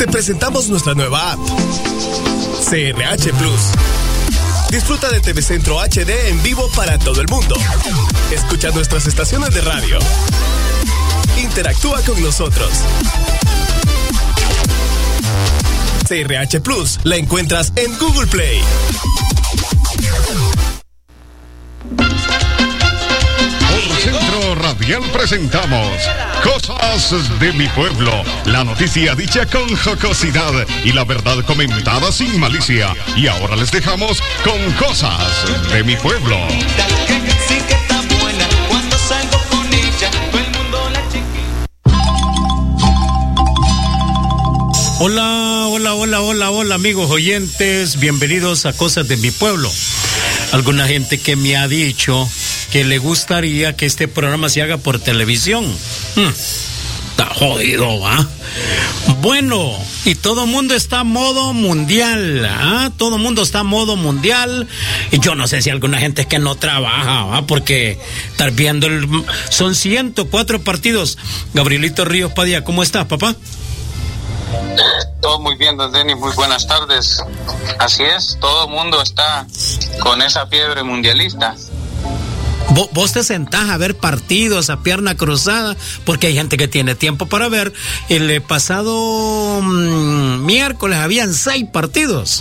presentamos nuestra nueva app, CRH Plus. Disfruta de TV Centro HD en vivo para todo el mundo. Escucha nuestras estaciones de radio. Interactúa con nosotros. CRH Plus la encuentras en Google Play. Por Centro Radial presentamos Cosas de mi Pueblo. La noticia dicha con jocosidad y la verdad comentada sin malicia. Y ahora les dejamos con Cosas de mi Pueblo. Hola amigos oyentes, bienvenidos a Cosas de mi Pueblo. Alguna gente que me ha dicho que le gustaría que este programa se haga por televisión. Está jodido, ¿va? Bueno, y todo el mundo está a modo mundial, ¿ah? Todo el mundo está a modo mundial. Y yo no sé si alguna gente es que no trabaja, ¿va? Porque estar viendo son 104 partidos. Gabrielito Ríos Padilla, ¿cómo estás, papá? Todo muy bien, don Denis, muy buenas tardes. Así es, todo el mundo está con esa fiebre mundialista. Vos te sentás a ver partidos a pierna cruzada, porque hay gente que tiene tiempo para ver. El pasado miércoles habían 6 partidos.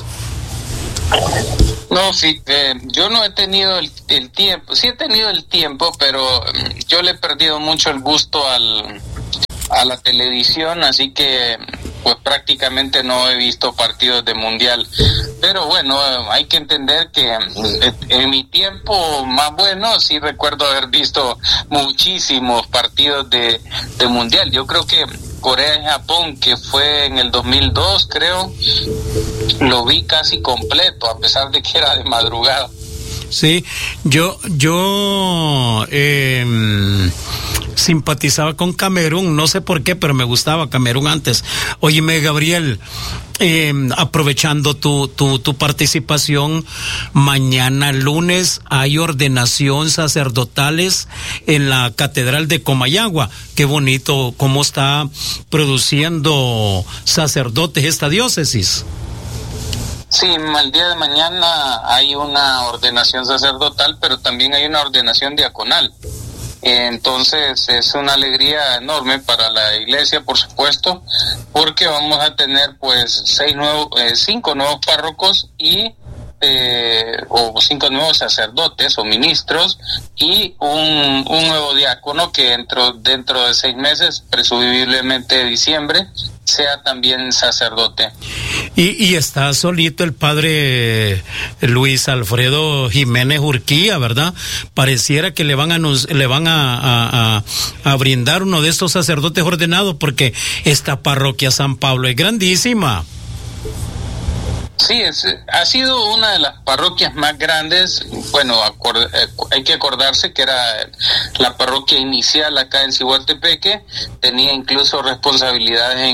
No, sí, yo no he tenido el tiempo, sí he tenido el tiempo, pero yo le he perdido mucho el gusto a la televisión, así que pues prácticamente no he visto partidos de mundial. Pero bueno, hay que entender que en mi tiempo más bueno sí recuerdo haber visto muchísimos partidos de mundial. Yo creo que Corea y Japón, que fue en el 2002, creo, lo vi casi completo, a pesar de que era de madrugada. Sí, yo simpatizaba con Camerún, no sé por qué, pero me gustaba Camerún antes. Óyeme, Gabriel, aprovechando tu participación, mañana lunes hay ordenación sacerdotales en la Catedral de Comayagua. Qué bonito cómo está produciendo sacerdotes esta diócesis. Sí, el día de mañana hay una ordenación sacerdotal, pero también hay una ordenación diaconal. Entonces es una alegría enorme para la iglesia, por supuesto, porque vamos a tener pues 5 nuevos párrocos y o 5 nuevos sacerdotes o ministros y un nuevo diácono que dentro de 6 meses, presumiblemente diciembre, sea también sacerdote. Y está solito el padre Luis Alfredo Jiménez Urquía, ¿verdad? Pareciera que le van a brindar uno de estos sacerdotes ordenados, porque esta parroquia San Pablo es grandísima. Sí, ha sido una de las parroquias más grandes. Bueno, hay que acordarse que era la parroquia inicial acá en Ciguatepeque, tenía incluso responsabilidades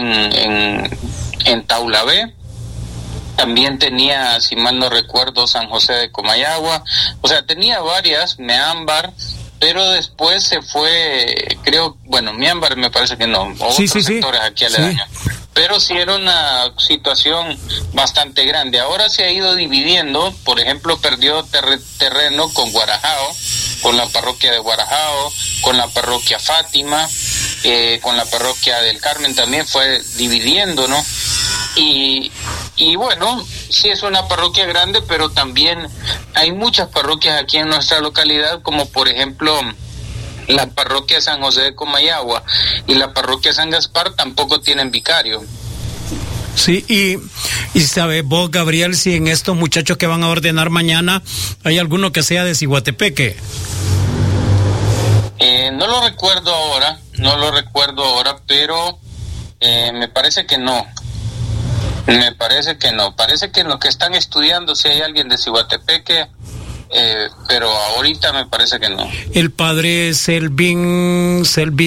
en Taulabé, también tenía, si mal no recuerdo, San José de Comayagua, o sea, tenía varias, Meámbar, pero después se fue, creo, Meámbar me parece que no, otros sectores aquí aledaños. Sí. Pero sí era una situación bastante grande. Ahora se ha ido dividiendo, por ejemplo, perdió terreno con Guarajao, con la parroquia de Guarajao, con la parroquia Fátima, con la parroquia del Carmen también fue dividiendo, ¿no? Y bueno, sí es una parroquia grande, pero también hay muchas parroquias aquí en nuestra localidad, como por ejemplo la parroquia San José de Comayagua y la parroquia San Gaspar tampoco tienen vicario. Sí, y ¿sabes vos, Gabriel, si en estos muchachos que van a ordenar mañana hay alguno que sea de Ciguatepeque? No lo recuerdo ahora, pero me parece que no. Parece que en los que están estudiando si hay alguien de Ciguatepeque, pero ahorita me parece que no. El padre Selvin,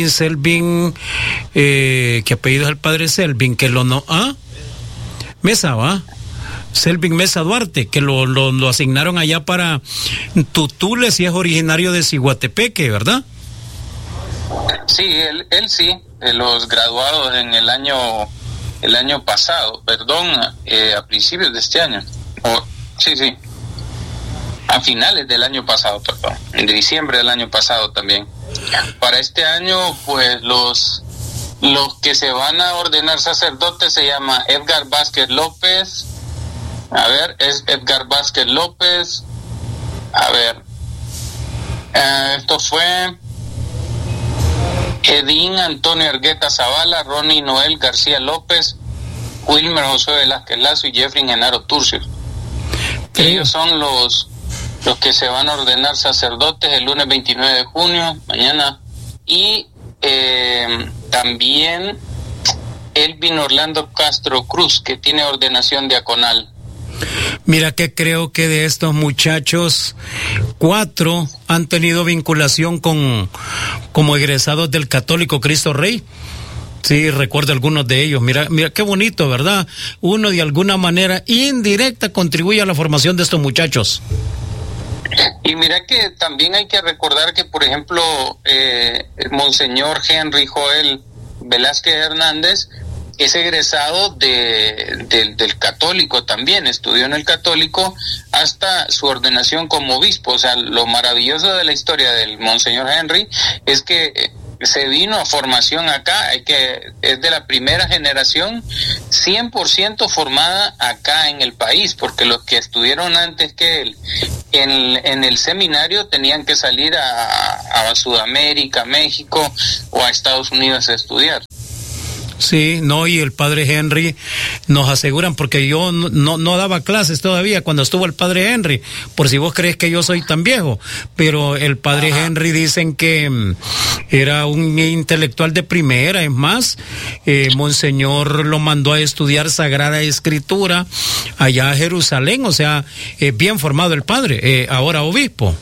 ¿qué apellido es el padre Selvin? Que Mesa, ¿va? Selvin Mesa Duarte, que lo asignaron allá para Tutules y es originario de Ciguatepeque, ¿verdad? Sí, él sí, de los graduados en el año el año pasado, a principios de este año. Sí. A finales del año pasado, en diciembre del año pasado también. Para este año, pues los que se van a ordenar sacerdotes se llama Edgar Vázquez López. Es Edgar Vázquez López. Esto fue Edín Antonio Argueta Zavala, Ronnie Noel García López, Wilmer José Velázquez Lazo y Jeffrey Genaro Turcio. Ellos son los que se van a ordenar sacerdotes el lunes 29 de junio, mañana. Y también Elvin Orlando Castro Cruz, que tiene ordenación diaconal. Mira que creo que de estos muchachos, 4 han tenido vinculación como egresados del Católico Cristo Rey. Sí, recuerdo algunos de ellos. Mira qué bonito, ¿verdad? Uno de alguna manera indirecta contribuye a la formación de estos muchachos. Y mira que también hay que recordar que, por ejemplo, Monseñor Henry Joel Velázquez Hernández es egresado del Católico también, estudió en el Católico hasta su ordenación como obispo. O sea, lo maravilloso de la historia del Monseñor Henry es que se vino a formación acá, es de la primera generación 100% formada acá en el país, porque los que estuvieron antes que él en el seminario tenían que salir a Sudamérica, México o a Estados Unidos a estudiar. Sí, no, y el padre Henry nos aseguran, porque yo no daba clases todavía cuando estuvo el padre Henry, por si vos crees que yo soy tan viejo, pero el padre Henry dicen que era un intelectual de primera. Es más, Monseñor lo mandó a estudiar Sagrada Escritura allá a Jerusalén, o sea, bien formado el padre, ahora obispo.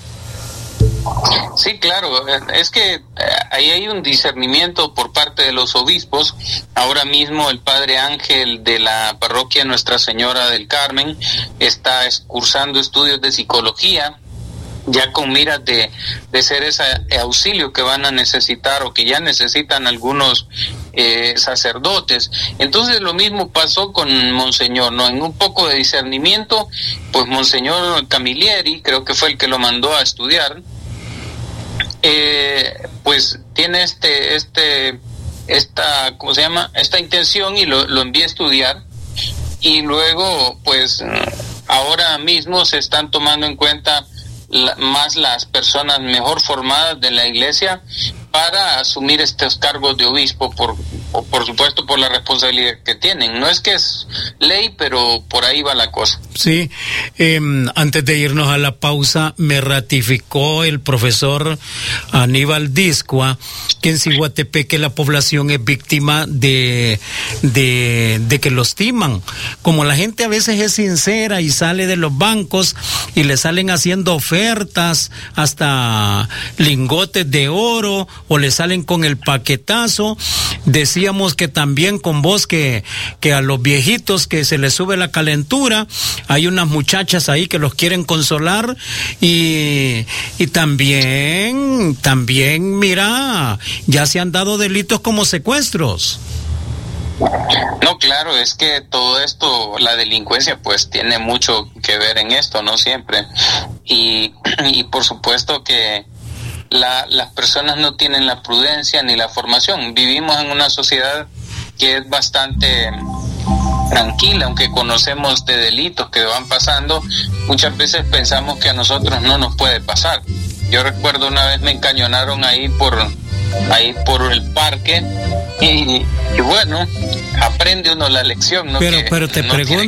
Sí, claro, es que ahí hay un discernimiento por parte de los obispos. Ahora mismo el padre Ángel de la parroquia Nuestra Señora del Carmen está cursando estudios de psicología, ya con miras de ser ese auxilio que van a necesitar o que ya necesitan algunos sacerdotes. Entonces lo mismo pasó con Monseñor, ¿no? En un poco de discernimiento, pues Monseñor Camilleri, creo que fue el que lo mandó a estudiar, pues tiene esta intención y lo envía a estudiar, y luego pues ahora mismo se están tomando en cuenta más las personas mejor formadas de la iglesia para asumir estos cargos de obispo, por supuesto por la responsabilidad que tienen. No es que es ley, pero por ahí va la cosa. Sí, antes de irnos a la pausa, me ratificó el profesor Aníbal Discua que en Ciguatepeque la población es víctima de que los timan. Como la gente a veces es sincera y sale de los bancos y le salen haciendo ofertas, hasta lingotes de oro, o le salen con el paquetazo. Decíamos que también con vos que a los viejitos que se les sube la calentura, hay unas muchachas ahí que los quieren consolar, y también mira, ya se han dado delitos como secuestros. No, claro, es que todo esto, la delincuencia pues tiene mucho que ver en esto, ¿no? Siempre. Y por supuesto que las personas no tienen la prudencia ni la formación. Vivimos en una sociedad que es bastante tranquila, aunque conocemos de delitos que van pasando. Muchas veces pensamos que a nosotros no nos puede pasar. Yo recuerdo una vez me encañonaron ahí por el parque, y bueno, aprende uno la lección, ¿no? Pero te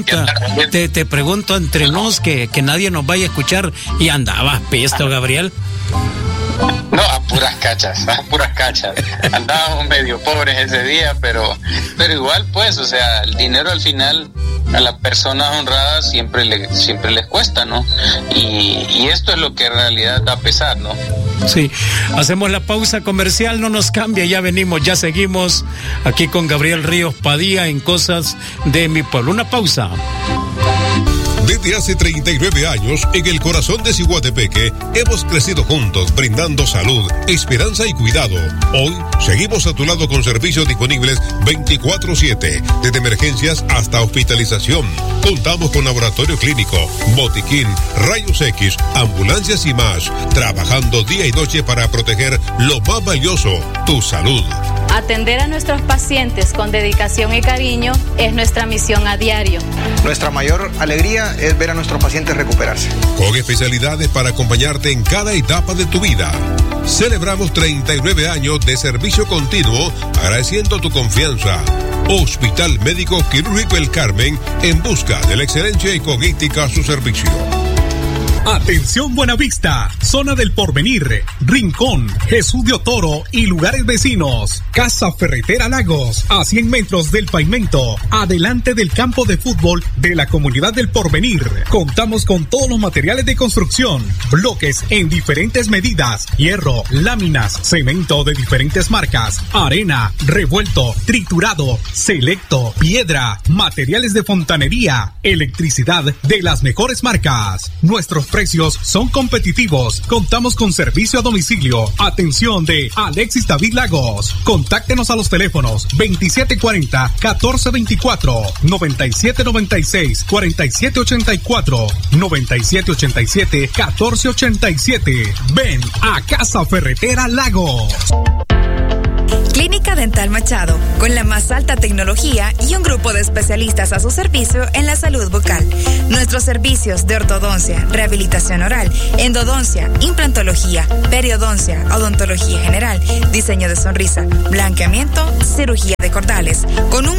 pregunto entre nos, que nadie nos vaya a escuchar, y andabas pisto, Gabriel. No, a puras cachas. Andábamos medio pobres ese día, pero igual pues, o sea, el dinero al final a las personas honradas siempre les cuesta, ¿no? Y esto es lo que en realidad da pesar, ¿no? Sí, hacemos la pausa comercial, no nos cambia, ya venimos, ya seguimos aquí con Gabriel Ríos Padilla en Cosas de mi Pueblo. Una pausa. Desde hace 39 años, en el corazón de Ciguatepeque, hemos crecido juntos, brindando salud, esperanza y cuidado. Hoy, seguimos a tu lado con servicios disponibles 24/7, desde emergencias hasta hospitalización. Contamos con laboratorio clínico, botiquín, rayos X, ambulancias y más, trabajando día y noche para proteger lo más valioso, tu salud. Atender a nuestros pacientes con dedicación y cariño es nuestra misión a diario. Nuestra mayor alegría es ver a nuestros pacientes recuperarse. Con especialidades para acompañarte en cada etapa de tu vida. Celebramos 39 años de servicio continuo, agradeciendo tu confianza. Hospital Médico Quirúrgico El Carmen, en busca de la excelencia y con ética a su servicio. Atención Buenavista, Zona del Porvenir, Rincón, Jesús de Otoro y lugares vecinos. Casa Ferretera Lagos, a 100 metros del pavimento, adelante del campo de fútbol de la comunidad del Porvenir. Contamos con todos los materiales de construcción, bloques en diferentes medidas, hierro, láminas, cemento de diferentes marcas, arena, revuelto, triturado, selecto, piedra, materiales de fontanería, electricidad de las mejores marcas. Nuestros precios son competitivos. Contamos con servicio a domicilio. Atención de Alexis David Lagos. Contáctenos a los teléfonos 2740-1424, 9796-4784, 9787-1487. Ven a Casa Ferretera Lagos. Clínica Dental Machado, con la más alta tecnología y un grupo de especialistas a su servicio en la salud bucal. Nuestros servicios de ortodoncia, rehabilitación oral, endodoncia, implantología, periodoncia, odontología general, diseño de sonrisa, blanqueamiento, cirugía de cordales, con un